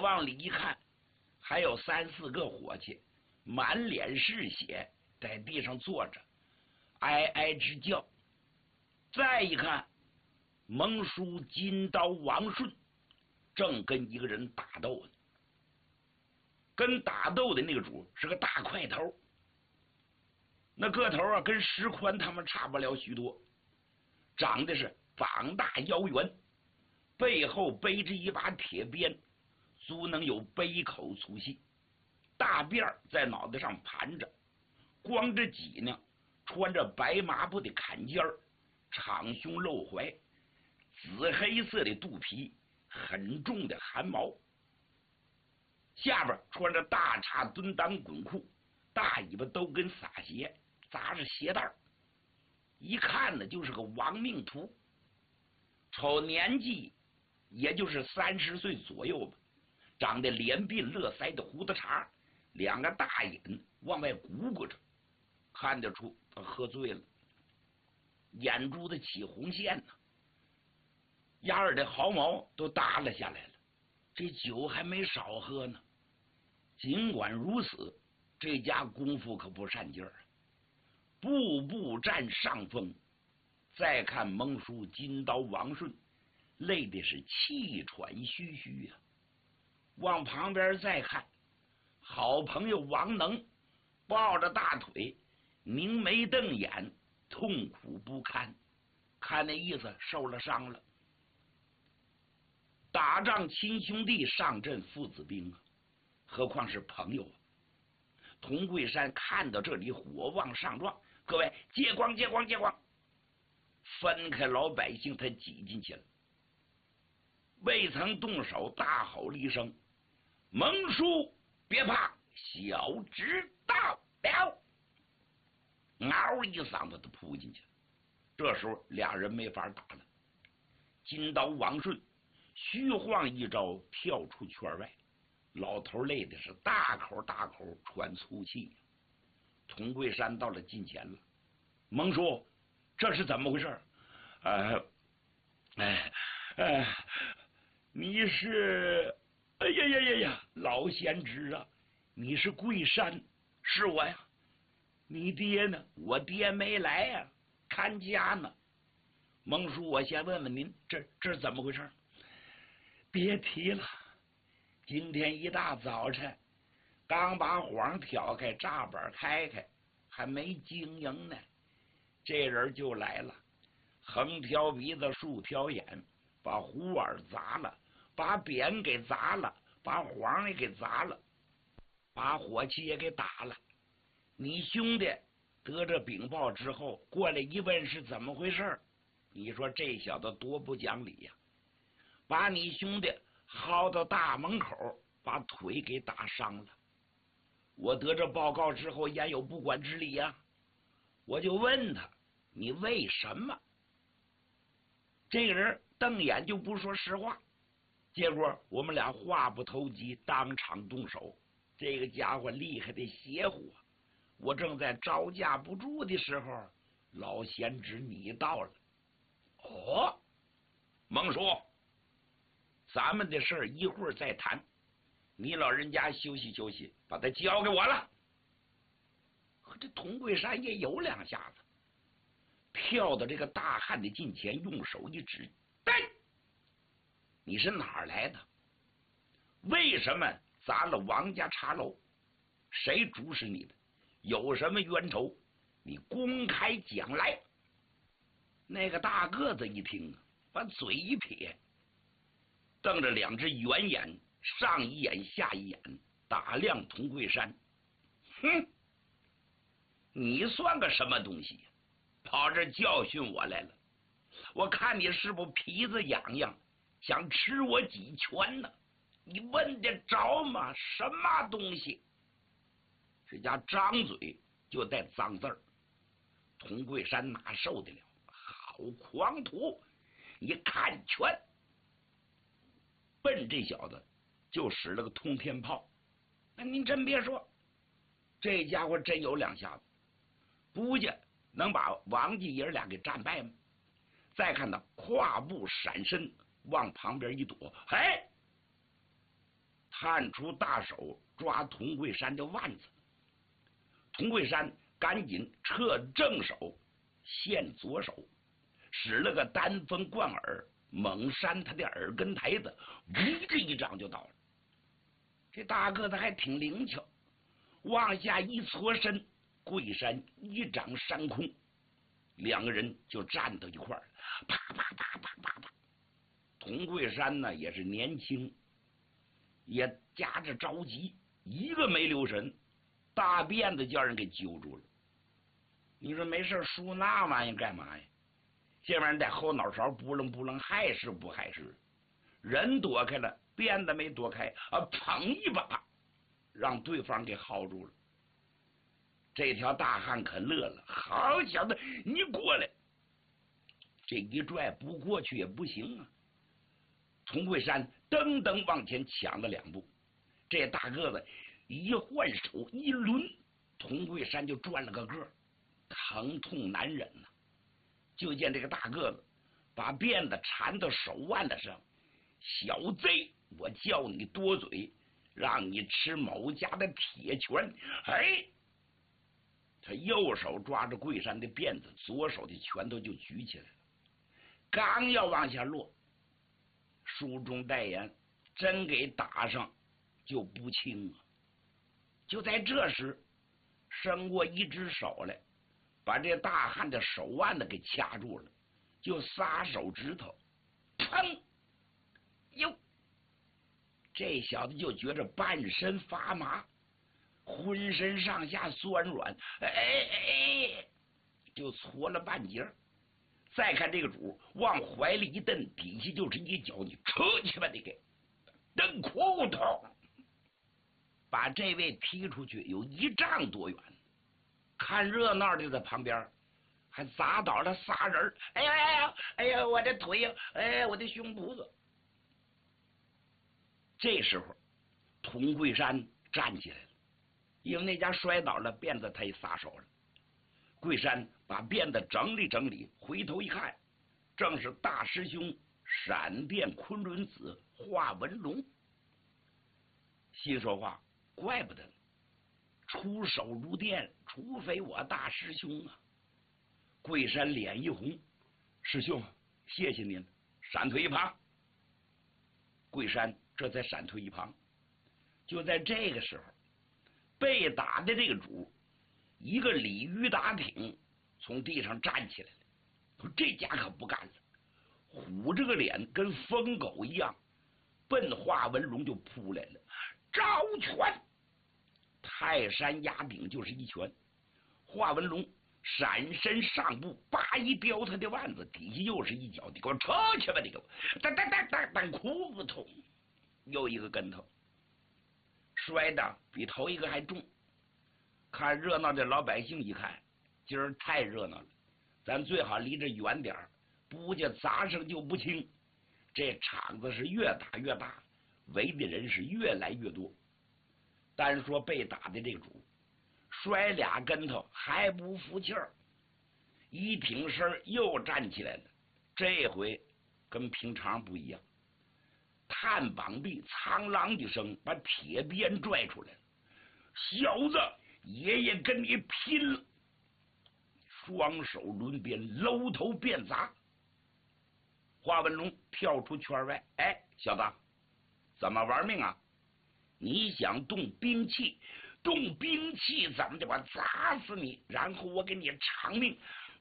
往里一看，还有3、4个伙计，满脸是血，在地上坐着，哀哀直叫。再一看，蒙叔、金刀、王顺正跟一个人打斗呢。跟打斗的那个主是个大块头，那个头啊跟石宽他们差不了许多，长得是膀大腰圆，背后背着一把铁鞭，足能有杯口粗细，大辫儿在脑袋上盘着，光着脊呢，穿着白麻布的坎肩儿，敞胸露怀，紫黑色的肚皮，很重的汗毛，下边穿着大叉蹲裆滚裤，大尾巴都跟撒鞋，扎着鞋带，一看呢就是个亡命徒，瞅年纪也就是30岁左右吧，长得脸鬓乐腮的胡子茬，两个大眼往外鼓鼓着，看得出他喝醉了，眼珠子起红线呢，丫儿的毫毛都耷拉下来了，这酒还没少喝呢。尽管如此，这家功夫可不善劲儿，步步占上风。再看蒙叔、金刀、王顺，累的是气喘吁吁呀。往旁边再看，好朋友王能抱着大腿，凝眉瞪眼，痛苦不堪，看那意思受了伤了。打仗亲兄弟，上阵父子兵啊，何况是朋友啊！童桂山看到这里，火往上撞，各位借光借光借光，分开老百姓，他挤进去了。未曾动手，大吼了一声：“蒙叔，别怕，小侄到了！”嗷一嗓子，他扑进去了。这时候俩人没法打了，金刀王顺虚晃一招，跳出圈外。老头累的是大口大口喘粗气。童桂山到了近前了：“蒙叔，这是怎么回事？”你是？哎呀呀呀呀！老贤侄啊，你是桂山？是我呀。你爹呢？我爹没来呀，看家呢。蒙叔，我先问问您，这是怎么回事？别提了，今天一大早晨，刚把幌挑开，栅板开开，还没经营呢，这人就来了，横挑鼻子竖挑眼，把壶碗砸了，把匾给砸了，把幌也给砸了，把火器也给打了。你兄弟得这禀报之后，过来一问是怎么回事，你说这小子多不讲理呀！把你兄弟薅到大门口，把腿给打伤了。我得这报告之后，焉有不管之理呀？我就问他，你为什么？这个人瞪眼就不说实话。结果我们俩话不投机，当场动手。这个家伙厉害的邪乎，我正在招架不住的时候，老贤侄你到了。哦，蒙叔，咱们的事儿一会儿再谈，你老人家休息休息，把他交给我了。这童桂山也有两下子，跳到这个大汉的近前，用手一指：“对，你是哪儿来的？为什么砸了王家茶楼？谁主使你的？有什么冤仇？你公开讲来。”那个大个子一听，把嘴一撇，瞪着两只圆眼，上一眼下一眼，打量童桂山。哼，你算个什么东西，跑这教训我来了？我看你是不皮子痒痒，想吃我几拳呢？你问得着吗？什么东西？这家张嘴就带脏字儿，童桂山哪受得了？好狂徒！一看拳，奔这小子就使了个通天炮。那您真别说，这家伙真有两下子，不见能把王家爷俩给战败吗？再看他跨步闪身，往旁边一躲，哎， 探出大手抓童桂山的腕子。童桂山赶紧撤正手，现左手，使了个单风贯耳，猛扇他的耳根台子，呜这一掌就倒了。这大个子还挺灵巧，往下一搓身，桂山一掌扇空，两个人就站到一块儿，啪啪啪啪啪啪。童桂山呢也是年轻，也夹着着急，一个没留神，大辫子叫人给揪住了。你说没事梳那玩意干嘛呀？这玩意在后脑勺不楞不楞，害是不害事？人躲开了，辫子没躲开啊，砰一把让对方给薅住了。这条大汉可乐了，好小子，你过来！这一拽不过去也不行啊。童桂山噔噔往前抢了2步，这大个子一换手一抡，童桂山就转了个个，疼痛难忍呐。就见这个大个子把辫子缠到手腕子上，小贼，我叫你多嘴，让你吃某家的铁拳。哎，他右手抓着桂山的辫子，左手的拳头就举起来了，刚要往下落，书中代言，真给打上就不轻啊！就在这时，伸过一只手来，把这大汉的手腕子给掐住了，就撒手指头，砰！哟，这小子就觉着半身发麻，浑身上下酸软，哎，就搓了半截。再看这个主往怀里一蹬，底下就是一脚，你扯起吧你给蹬裤头，把这位踢出去有1丈多远。看热闹的在旁边还砸倒了仨人，哎呀，我的腿呀，哎，我的胸脯子。这时候童桂山站起来了，因为那家摔倒了，辫子他也撒手了。桂山把辫子整理整理，回头一看，正是大师兄闪电昆仑子华文龙。心说话，怪不得出手如电，除非我大师兄啊！桂山脸一红，师兄，谢谢您，闪退一旁。桂山这才闪退一旁。就在这个时候，被打的这个主一个鲤鱼打挺从地上站起来了，这家可不干了，虎着个脸跟疯狗一样，奔华文龙就扑来了，招拳！泰山压顶就是一拳，华文龙闪身上步，叭一叼他的腕子，底下又是一脚，你给我扯去吧！你给我当裤头，又一个跟头，摔的比头一个还重。看热闹的老百姓一看，今儿太热闹了，咱最好离着远点儿，不见砸声就不轻。这场子是越打越大，围的人是越来越多。单说被打的这个主，摔2跟头还不服气儿，一挺身又站起来了。这回跟平常不一样，探膀臂，苍啷的声把铁鞭拽出来了。小子，爷爷跟你拼了！双手抡鞭，搂头便砸。华文龙跳出圈外，哎，小子，怎么玩命啊？你想动兵器？动兵器怎么的？我砸死你，然后我给你偿命！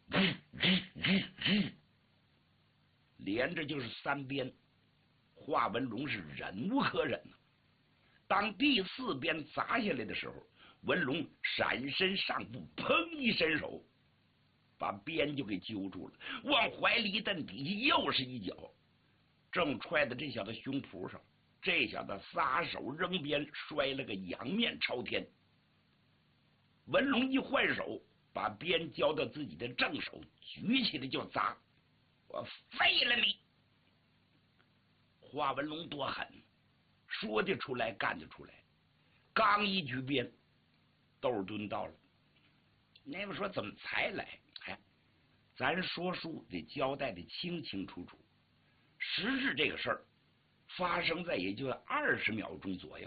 连着就是3鞭，华文龙是忍无可忍了。当第4鞭砸下来的时候，文龙闪身上步，砰一伸手，把鞭就给揪住了，往怀里一蹬，底下又是一脚，正踹在这小子胸脯上。这小子撒手扔鞭，摔了个仰面朝天。文龙一换手，把鞭交到自己的正手，举起来就砸。我废了你！华文龙多狠，说得出来干得出来。刚一举鞭，窦敦到了。那个说怎么才来？哎，咱说书得交代的清清楚楚。实质这个事儿发生在也就20秒钟左右。